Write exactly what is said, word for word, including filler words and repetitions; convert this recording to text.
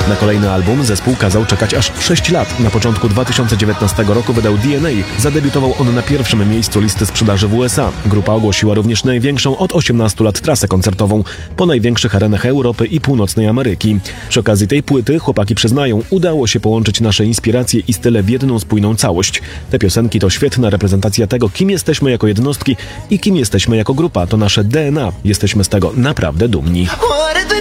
Na kolejny album zespół kazał czekać aż sześć lat. Na początku dwa tysiące dziewiętnastego roku wydał D N A. Zadebiutował on na pierwszym miejscu listy sprzedaży w U S A. Grupa ogłosiła również największą od osiemnastu lat trasę koncertową po największych arenach Europy i Północnej Ameryki. Przy okazji tej płyty chłopaki przyznają, udało się połączyć nasze inspiracje i style w jedną spójną całość. Te piosenki to świetna reprezentacja tego, kim jesteśmy jako jednostki i kim jesteśmy jako grupa. To nasze D N A. Jesteśmy z tego naprawdę dumni.